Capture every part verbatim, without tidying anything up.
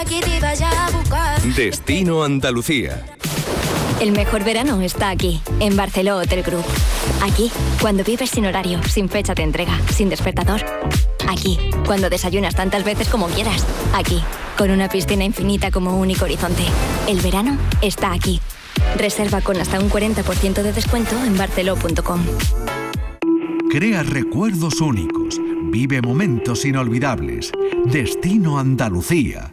aquí te vaya a buscar. Destino Andalucía. El mejor verano está aquí, en Barceló Hotel Group. Aquí, cuando vives sin horario, sin fecha de entrega, sin despertador. Aquí, cuando desayunas tantas veces como quieras. Aquí, con una piscina infinita como único horizonte. El verano está aquí. Reserva con hasta un cuarenta por ciento de descuento en barceló punto com. Crea recuerdos únicos. Vive momentos inolvidables. Destino Andalucía.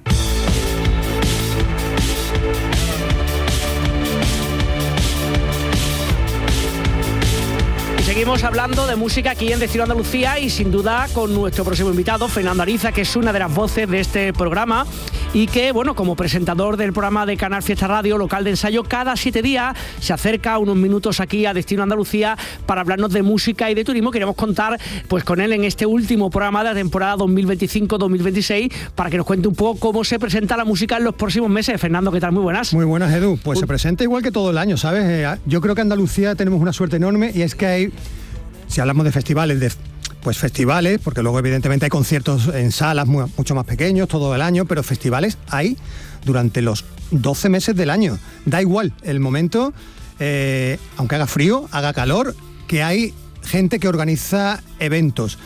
Seguimos hablando de música aquí en Destino Andalucía y sin duda con nuestro próximo invitado, Fernando Ariza, que es una de las voces de este programa y que, bueno, como presentador del programa de Canal Fiesta Radio, local de ensayo, cada siete días se acerca unos minutos aquí a Destino Andalucía para hablarnos de música y de turismo. Queremos contar pues con él en este último programa de la temporada dos mil veinticinco dos mil veintiséis para que nos cuente un poco cómo se presenta la música en los próximos meses. Fernando, ¿qué tal? Muy buenas. Muy buenas, Edu. Pues se presenta igual que todo el año, ¿sabes? Eh, yo creo que Andalucía tenemos una suerte enorme y es que hay, si hablamos de festivales, de pues festivales, porque luego evidentemente hay conciertos en salas muy, mucho más pequeños todo el año, pero festivales hay durante los doce meses del año. Da igual el momento, eh, aunque haga frío, haga calor, que hay gente que organiza eventos.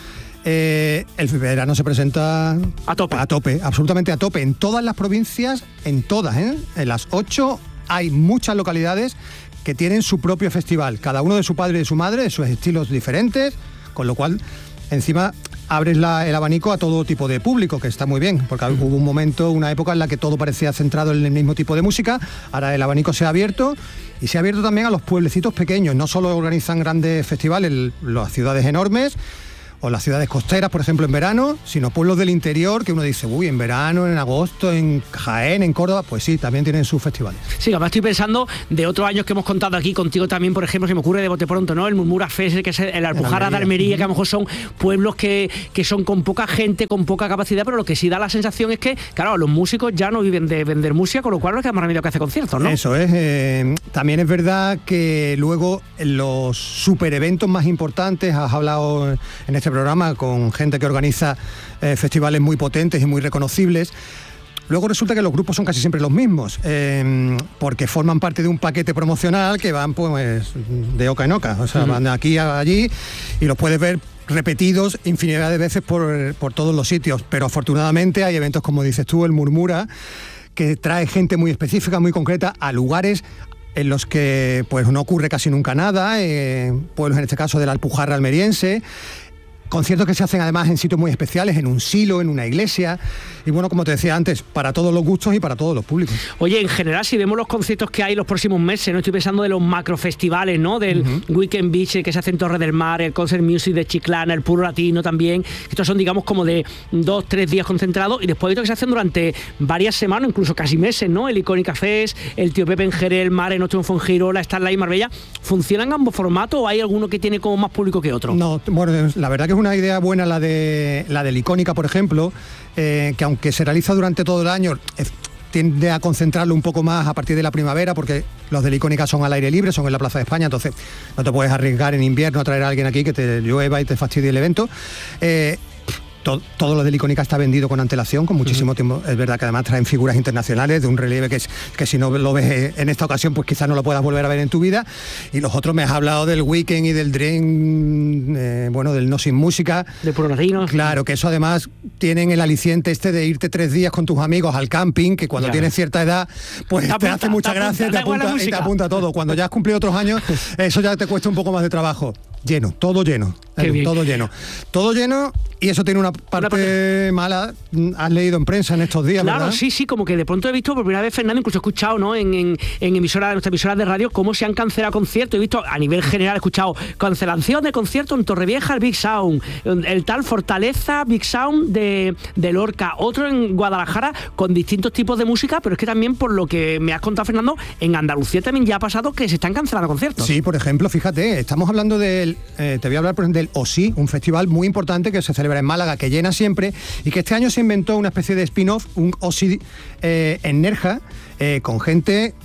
Eh, el verano se presenta a tope. a tope, absolutamente a tope, en todas las provincias, en todas, ¿eh? En las ocho hay muchas localidades que tienen su propio festival, cada uno de su padre y de su madre, de sus estilos diferentes, con lo cual encima abres la, el abanico a todo tipo de público, que está muy bien, porque hubo un momento, una época en la que todo parecía centrado en el mismo tipo de música. Ahora el abanico se ha abierto y se ha abierto también a los pueblecitos pequeños. No solo organizan grandes festivales las ciudades enormes o las ciudades costeras, por ejemplo, en verano, sino pueblos del interior que uno dice, uy, en verano, en agosto, en Jaén, en Córdoba, pues sí, también tienen sus festivales. Sí, además estoy pensando de otros años que hemos contado aquí contigo también, por ejemplo, se me ocurre de bote pronto, ¿no? El Murmura Fest, que es el Alpujarra de Almería, que a lo mejor son pueblos que, que son con poca gente, con poca capacidad, pero lo que sí da la sensación es que, claro, los músicos ya no viven de vender música, con lo cual no queda más remedio que hacer conciertos, ¿no? Eso es. Eh, también es verdad que luego los super eventos más importantes, has hablado en este programa con gente que organiza eh, festivales muy potentes y muy reconocibles. Luego resulta que los grupos son casi siempre los mismos, eh, porque forman parte de un paquete promocional que van pues de oca en oca, o sea, uh-huh. van de aquí a allí y los puedes ver repetidos infinidad de veces por, por todos los sitios, pero afortunadamente hay eventos, como dices tú, el Murmura, que trae gente muy específica, muy concreta, a lugares en los que pues no ocurre casi nunca nada, eh, pueblos en este caso de la Alpujarra almeriense, conciertos que se hacen además en sitios muy especiales, en un silo, en una iglesia, y bueno, como te decía antes, para todos los gustos y para todos los públicos. Oye, en general, si vemos los conciertos que hay los próximos meses, no estoy pensando de los macrofestivales, ¿no? Del uh-huh. Weekend Beach que se hace en Torre del Mar, el Concert Music de Chiclana, el Puro Latino también, estos son digamos como de dos, tres días concentrados, y después hay otros que se hacen durante varias semanas, incluso casi meses, ¿no? El Icónica Fest, el Tío Pepe en Jerez, el Mar en Otro en Fongirola, Starlight Marbella. ¿Funcionan ambos formatos o hay alguno que tiene como más público que otro? No, bueno, la verdad que es una idea buena la de la del Icónica, por ejemplo, eh, que aunque se realiza durante todo el año, eh, tiende a concentrarlo un poco más a partir de la primavera, porque los de la Icónica son al aire libre, son en la Plaza de España, entonces no te puedes arriesgar en invierno a traer a alguien aquí que te llueva y te fastidie el evento. Eh, Todo, todo lo de la Icónica está vendido con antelación, con muchísimo uh-huh. tiempo. Es verdad que además traen figuras internacionales de un relieve que, es, que si no lo ves en esta ocasión, pues quizás no lo puedas volver a ver en tu vida. Y los otros, me has hablado del Weekend y del Dream, eh, bueno, del No Sin Música. De Puro Latino. Claro, que eso además tienen el aliciente este de irte tres días con tus amigos al camping, que cuando ya. tienes cierta edad, pues te, te apunta, hace mucha te gracia apunta, te apunta, y te apunta todo. Cuando ya has cumplido otros años, eso ya te cuesta un poco más de trabajo. Lleno, todo lleno, eh, todo lleno, todo lleno, y eso tiene una parte, una parte mala. Has leído en prensa en estos días, claro, ¿verdad? sí, sí, como que de pronto he visto por primera vez, Fernando, incluso he escuchado, ¿no? En, en, en emisoras, nuestras emisoras de radio, cómo se han cancelado conciertos. He visto a nivel general, he escuchado cancelación de conciertos en Torrevieja, el Big Sound, el tal Fortaleza Big Sound de, de Lorca, otro en Guadalajara, con distintos tipos de música, pero es que también, por lo que me has contado, Fernando, en Andalucía también ya ha pasado que se están cancelando conciertos. Sí, por ejemplo, fíjate, estamos hablando del Eh, te voy a hablar por ejemplo del O S I, un festival muy importante que se celebra en Málaga, que llena siempre, y que este año se inventó una especie de spin-off, un O S I eh, en Nerja, eh, con gente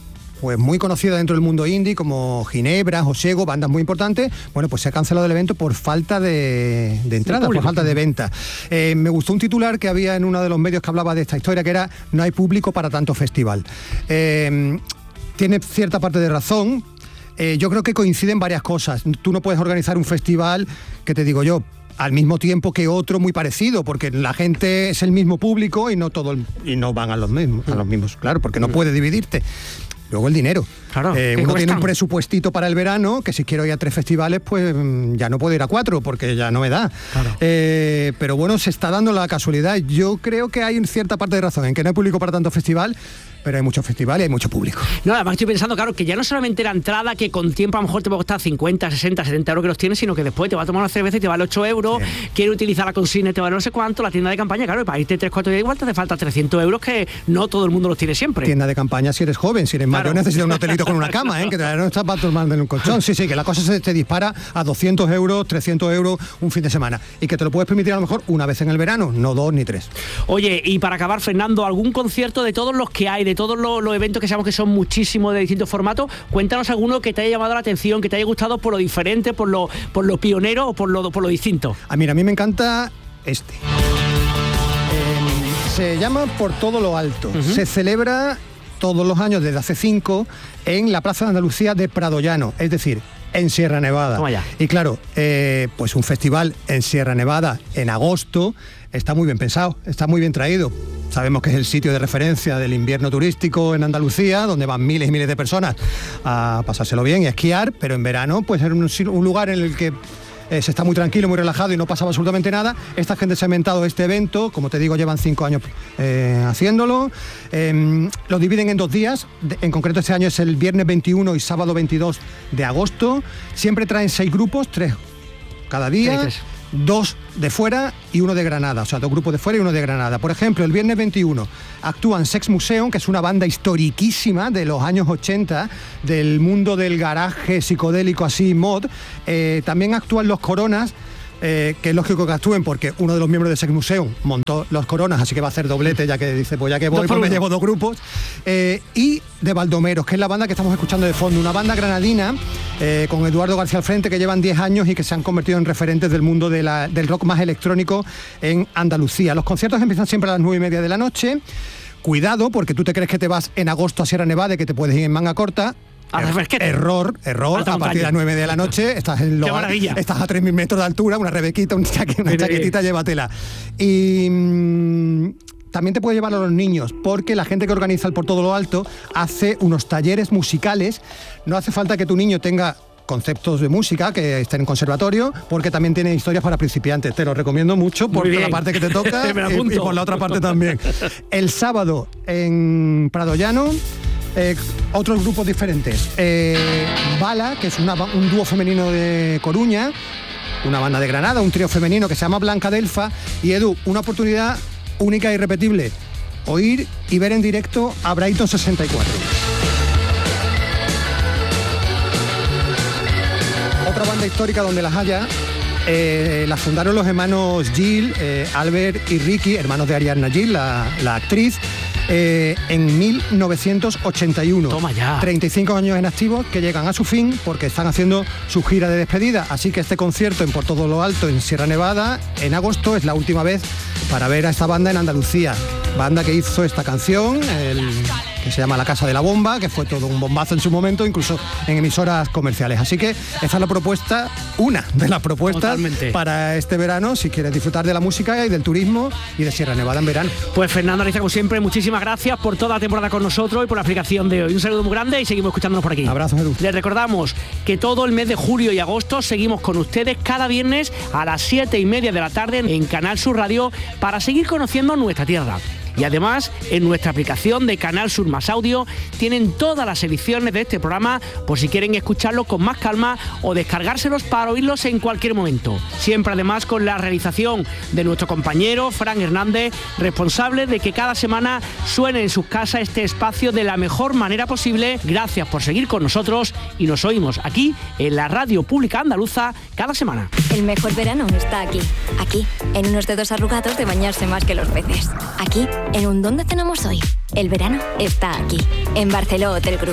pues muy conocida dentro del mundo indie, como Ginebra, Josego, bandas muy importantes, bueno, pues se ha cancelado el evento por falta de, de entradas, por falta de venta. Eh, me gustó un titular que había en uno de los medios que hablaba de esta historia, que era "no hay público para tanto festival". Eh, tiene cierta parte de razón. Eh, yo creo que coinciden varias cosas. Tú no puedes organizar un festival, que te digo yo, al mismo tiempo que otro muy parecido, porque la gente es el mismo público y no todo el, y no van a los mismos, a los mismos, claro, porque no puede dividirte. Luego el dinero. Claro, eh, uno tiene un presupuestito para el verano, que si quiero ir a tres festivales, pues ya no puedo ir a cuatro, porque ya no me da. Claro. Eh, pero bueno, se está dando la casualidad. Yo creo que hay cierta parte de razón en que no hay público para tanto festival, pero hay muchos festivales y hay mucho público. No, además estoy pensando, claro, que ya no solamente la entrada, que con tiempo a lo mejor te va a costar cincuenta, sesenta, setenta euros que los tienes, sino que después te va a tomar una cerveza y te vale ocho euros, sí. Quiere utilizar la consigna y te vale no sé cuánto, la tienda de campaña, claro, y para irte tres, cuatro días igual te hace falta trescientos euros, que no todo el mundo los tiene siempre. Tienda de campaña si eres joven, si eres claro. mayor necesitas un hotelito con una cama, ¿eh? Que te darán zapatos más en un colchón. Sí, sí, que la cosa se te dispara a doscientos euros, trescientos euros un fin de semana. Y que te lo puedes permitir a lo mejor una vez en el verano, no dos ni tres. Oye, y para acabar, Fernando, algún concierto de todos los que hay, de todos los, los eventos que sabemos que son muchísimos de distintos formatos, cuéntanos alguno que te haya llamado la atención, que te haya gustado por lo diferente, por lo, por lo pionero o por lo, por lo distinto. A mí, a mí me encanta este. Eh, se llama Por Todo Lo Alto. Uh-huh. Se celebra todos los años desde hace cinco en la Plaza de Andalucía de Pradollano, es decir, en Sierra Nevada. Y claro, eh, pues un festival en Sierra Nevada en agosto está muy bien pensado, está muy bien traído. Sabemos que es el sitio de referencia del invierno turístico en Andalucía, donde van miles y miles de personas a pasárselo bien y a esquiar, pero en verano pues es un, un lugar en el que Eh, se está muy tranquilo, muy relajado y no pasaba absolutamente nada. Esta gente se ha inventado este evento, como te digo, llevan cinco años eh, haciéndolo. Eh, lo dividen en dos días, de, en concreto este año es el viernes veintiuno y sábado veintidós de agosto. Siempre traen seis grupos, tres cada día. Dos de fuera y uno de Granada, o sea, dos grupos de fuera y uno de Granada. Por ejemplo, el viernes veintiuno actúan Sex Museum, que es una banda historiquísima de los años ochenta, del mundo del garaje psicodélico así, mod. Eh, también actúan Los Coronas, eh, que es lógico que actúen porque uno de los miembros de Sex Museum montó Los Coronas, así que va a hacer doblete, ya que dice, pues ya que voy, pues me llevo dos grupos. Eh, y de Baldomeros, que es la banda que estamos escuchando de fondo, una banda granadina, Eh, con Eduardo García al frente, que llevan diez años y que se han convertido en referentes del mundo de la, del rock más electrónico en Andalucía. Los conciertos empiezan siempre a las nueve y media de la noche. Cuidado, porque tú te crees que te vas en agosto a Sierra Nevada y que te puedes ir en manga corta. Er, error, error, a partir de las nueve y media de la noche estás, en lo, estás a tres mil metros de altura, una rebequita, una, chaque, una chaquetita, llévatela. Y mmm, también te puede llevar a los niños, porque la gente que organiza el Por Todo Lo Alto hace unos talleres musicales. No hace falta que tu niño tenga conceptos de música, que estén en conservatorio, porque también tiene historias para principiantes. Te lo recomiendo mucho por la parte que te toca y, y por la otra parte también. El sábado en Pradollano, eh, otros grupos diferentes. Eh, Bala, que es una, un dúo femenino de Coruña, una banda de Granada, un trío femenino que se llama Blanca Delfa. Y Edu, una oportunidad única e irrepetible, oír y ver en directo a Brighton sesenta y cuatro. Otra banda histórica donde las haya, eh, la fundaron los hermanos Gil, eh, Albert y Ricky, hermanos de Ariadna Gil, la, la actriz, eh, en mil novecientos ochenta y uno. Toma ya. treinta y cinco años en activo que llegan a su fin porque están haciendo su gira de despedida. Así que este concierto en Por Todo Lo Alto, en Sierra Nevada, en agosto, es la última vez para ver a esta banda en Andalucía. Banda que hizo esta canción, el, que se llama La Casa de la Bomba, que fue todo un bombazo en su momento, incluso en emisoras comerciales. Así que esa es la propuesta, una de las propuestas Totalmente. Para este verano, si quieres disfrutar de la música y del turismo y de Sierra Nevada en verano. Pues Fernando Ariza, como siempre, muchísimas gracias por toda la temporada con nosotros y por la explicación de hoy. Un saludo muy grande y seguimos escuchándonos por aquí. Abrazos, Edu. Les recordamos que todo el mes de julio y agosto seguimos con ustedes cada viernes a las siete y media de la tarde en Canal Sur Radio para seguir conociendo nuestra tierra. Y además, en nuestra aplicación de Canal Sur Más Audio tienen todas las ediciones de este programa por si quieren escucharlo con más calma o descargárselos para oírlos en cualquier momento. Siempre además con la realización de nuestro compañero Fran Hernández, responsable de que cada semana suene en sus casas este espacio de la mejor manera posible. Gracias por seguir con nosotros y nos oímos aquí en la Radio Pública Andaluza cada semana. El mejor verano está aquí, aquí, en unos dedos arrugados de bañarse más que los peces. Aquí, en un ¿dónde cenamos hoy? El verano está aquí, en Barceló Hotel Group.